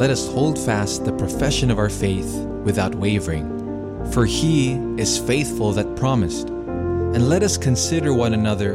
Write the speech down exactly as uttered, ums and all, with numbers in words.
let us hold fast the profession of our faith without wavering. For he is faithful that promised. And let us consider one another